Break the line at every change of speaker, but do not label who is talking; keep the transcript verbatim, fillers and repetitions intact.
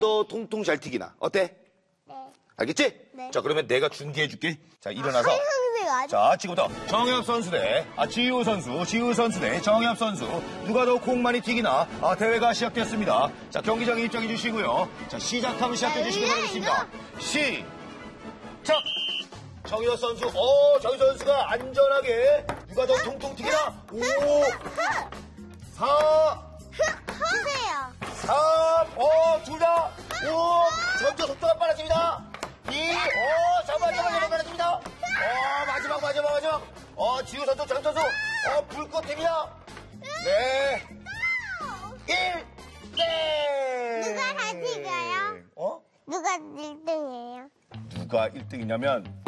더 통통 잘 튀기나? 어때?
네.
알겠지?
네.
자, 그러면 내가 중계해줄게. 자, 일어나서.
아, 선생 아직.
자, 지금부터 정엽 선수 대 아, 지우 선수, 지우 선수 대 정엽 선수. 누가 더 콩 많이 튀기나? 아, 대회가 시작됐습니다. 자, 경기장에 입장해 주시고요. 자, 시작하면 시작해 주시기
야,
바라겠습니다. 시작! 정엽 선수, 어, 정엽 선수가 안전하게 누가 더 통통 튀기나? 오, 사,
주세요.
삼, 어, 둘 다, 오, 점점 속도가 빨라집니다. 이, 어, 잠깐만, 잠깐만, 빨라집니다. 어, 마지막, 마지막, 마지막. 어, 지우 선수, 정 선수, 어, 불꽃입니다. 네. 일 대!
누가 다 튀겨요?
어?
누가 일 등이에요?
누가 일 등이냐면,